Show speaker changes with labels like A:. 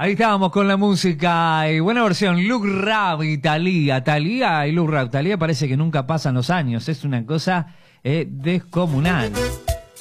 A: Ahí estábamos con la música y buena versión. Luke Rap y Thalía. Thalía y Luke Rap. Thalía parece que nunca pasan los años. Es una cosa descomunal.